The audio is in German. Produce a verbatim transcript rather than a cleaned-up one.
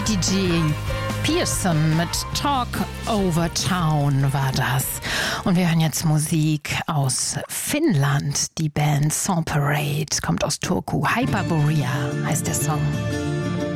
D J Pearson mit Talk Over Town war das. Und wir hören jetzt Musik aus Finnland. Die Band Song Parade kommt aus Turku. Hyperborea heißt der Song.